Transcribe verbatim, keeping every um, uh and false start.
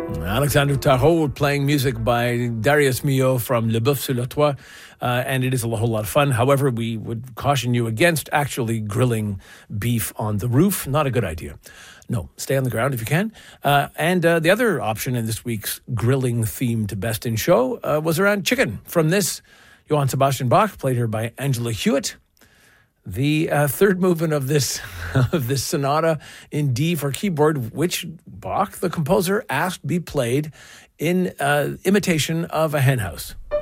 Alexandre Tarot playing music by Darius Milhaud from Le Boeuf sur le Toit, uh, and it is a whole lot of fun. However, we would caution you against actually grilling beef on the roof. Not a good idea. No, stay on the ground if you can. Uh, and uh, the other option in this week's grilling-themed Best in Show uh, was around chicken. From this, Johann Sebastian Bach, played here by Angela Hewitt. The uh, third movement of this of this sonata in D for keyboard, which Bach, the composer, asked be played in uh, imitation of a henhouse.